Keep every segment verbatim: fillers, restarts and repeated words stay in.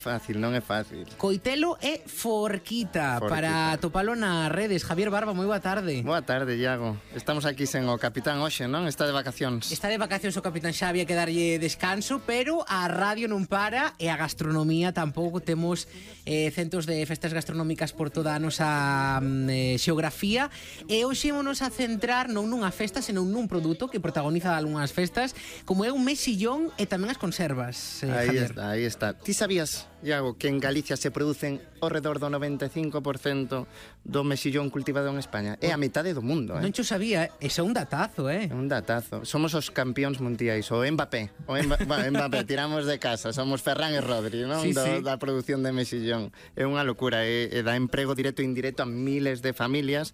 Fácil, non é fácil. Coitelo e Forquita, Forquita. Para topalo nas redes. Javier Barba, moi boa tarde. Boa tarde, Iago. Estamos aquí sen o capitán hoxe, non? Está de vacacións. Está de vacacións o capitán Xavi, a que darlle descanso, pero a radio non para e a gastronomía tampouco. Temos eh, centos de festas gastronómicas por toda a nosa eh, xeografía, e hoxe ímonos a centrar non nunha festa, senón nun produto que protagoniza algunhas festas, como é un mexillón e tamén as conservas, eh, Aí Javier. está, aí está. Ti sabías, Iago, que en Galicia se producen ao redor do noventa e cinco por cento do mexillón cultivado en España? É a metade do mundo, eh? Non xo sabía, é un datazo, eh? É un datazo. Somos os campións mundiais, o Mbappé. O Mbappé, bueno, Mbappé, tiramos de casa. Somos Ferran e Rodri, non? Sí, Do, sí. Da produción de mexillón. É unha locura, é, é dá emprego directo e indirecto a miles de familias,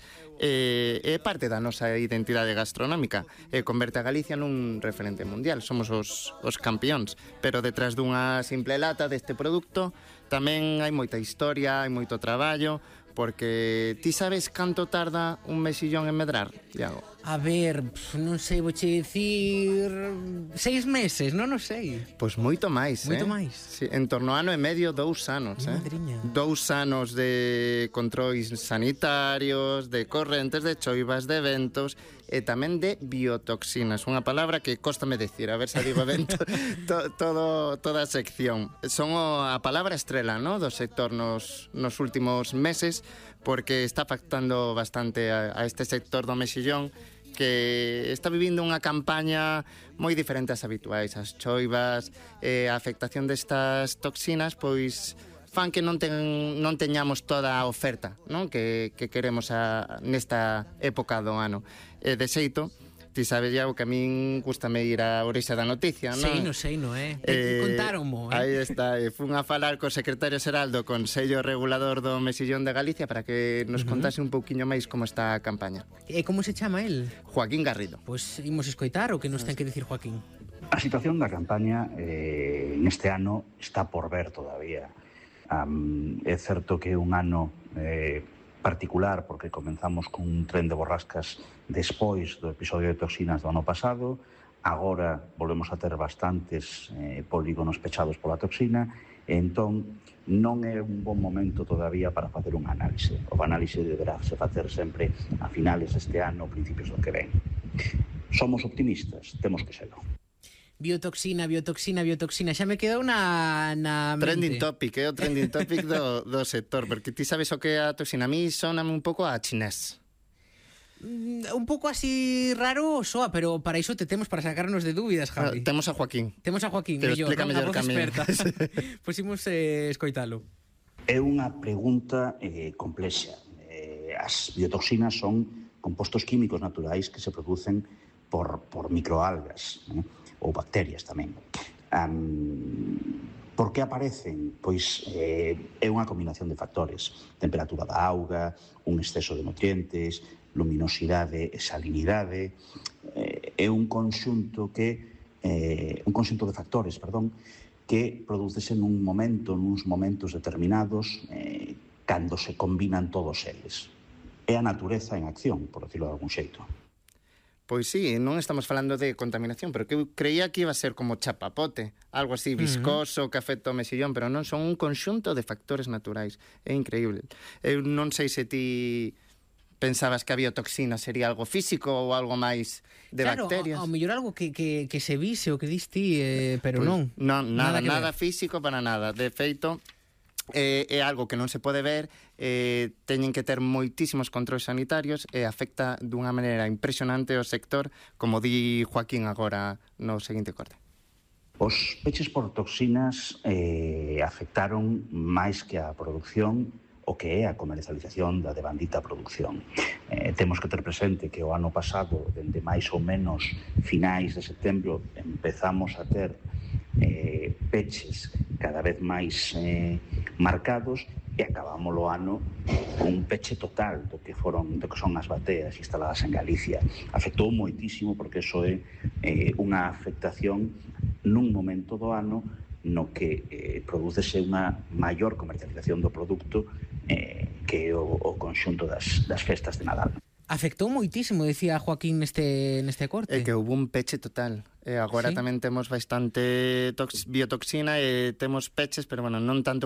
é, é parte da nosa identidade gastronómica, e converte a Galicia nun referente mundial. Somos os, os campións, pero detrás dunha simple lata deste produto tamén hai moita historia, hai moito traballo, porque ti sabes canto tarda un mexillón en medrar, Iago? A ver, pf, non sei, vouche dicir seis meses, non o sei. Pois moito máis, Moito eh? máis. Sí, en torno a ano e medio, dous anos, Mi eh? madriña. Dous anos de controis sanitarios, de correntes, de choivas, de ventos e tamén de biotoxinas, unha palabra que cóstame decir, a ver se digo ben to, to, todo, toda a sección. Son o, a palabra estrela, ¿no?, do sector nos, nos últimos meses, porque está afectando bastante a, a este sector do mexillón, que está vivindo unha campaña moi diferente ás habituais. As choivas, eh, a afectación destas toxinas, pois fan que non, ten, non teñamos toda a oferta, non? Que, que queremos a, nesta época do ano. E de xeito, ti sabes, Iago, que a min gustame ir a orixa da noticia, non? Sei, no sei, no é? Eh, Contáronmo, eh? Aí está, e fun a falar co secretario xeral do Consello Regulador do Mexillón de Galicia para que nos Uh-huh. contase un pouquiño máis como está a campaña. E como se chama el? Joaquín Garrido. Pois imos escoitar o que nos ten que dicir Joaquín. A situación da campaña eh, neste ano está por ver todavía. Um, é certo que é un ano eh, particular porque comenzamos con un tren de borrascas despois do episodio de toxinas do ano pasado. Agora volvemos a ter bastantes eh, polígonos pechados pola toxina, e entón non é un bon momento todavía para facer un análise. O análise deberá se facer sempre a finales deste ano, principios do que ven. Somos optimistas, temos que serlo. Biotoxina, biotoxina, biotoxina. Xa me quedou na, na mente. Trending topic, é eh? o trending topic do, do sector, porque ti sabes o que é a toxina. A mí soname un pouco a chinés. Mm, un pouco así raro soa, pero para iso te temos para sacarnos de dúbidas, Javi. Ah, temos a Joaquín. Temos a Joaquín, Pero mellor, explica non? mellor A voz que a mí. experta. Pois imos eh, escoitalo. É unha pregunta eh, complexa. Eh, as biotoxinas son compostos químicos naturais que se producen por, por microalgas, eh, ou bacterias tamén. Um, por que aparecen? Pois eh, é unha combinación de factores. Temperatura da auga, un exceso de nutrientes, luminosidade e salinidade. Eh, é un conxunto que eh, un conxunto de factores, perdón, que producese nun momento, nuns momentos determinados, eh, cando se combinan todos eles. É a natureza en acción, por decirlo de algún xeito. Pois sí, non estamos falando de contaminación, pero que eu creía que iba a ser como chapapote, algo así viscoso, uh-huh, que afecta o mexillón, pero non, son un conxunto de factores naturais. É increíble. Eu non sei se ti pensabas que a biotoxina sería algo físico ou algo máis de claro, bacterias. Claro, ao mellor algo que, que, que se vise o que dis ti, eh, pero Pois, non. Non, nada, nada, nada físico para nada. De feito, é, é algo que non se pode ver, eh, teñen que ter moitísimos controles sanitarios e afecta dunha maneira impresionante o sector, como di Joaquín agora no seguinte corte. Os peches por toxinas eh, afectaron máis que a produción o que é a comercialización da devandita produción. Eh, temos que ter presente que o ano pasado, dende máis ou menos finais de setembro, empezamos a ter eh, peches cada vez máis eh, marcados, e acabamos o ano con un peche total do que foron do que son as bateas instaladas en Galicia. Afectou moitísimo porque iso é eh, unha afectación nun momento do ano no que eh, producese unha maior comercialización do produto eh, que o, o conxunto das, das festas de Nadal. Afectou moitísimo, decía Joaquín neste, neste corte. É que houve un peche total. E agora Sí. tamén temos bastante tox, biotoxina e temos peches, pero bueno, non tanto